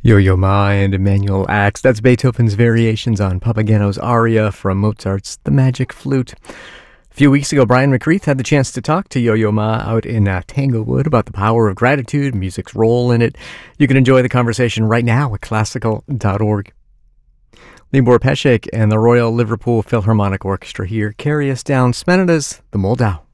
Yo-Yo Ma and Emanuel Ax. That's Beethoven's variations on Papageno's aria from Mozart's The Magic Flute. A few weeks ago, Brian McCreath had the chance to talk to Yo-Yo Ma out in Tanglewood about the power of gratitude, music's role in it. You can enjoy the conversation right now at classical.org. Libor Pesek and the Royal Liverpool Philharmonic Orchestra here carry us down Smena's The Moldau.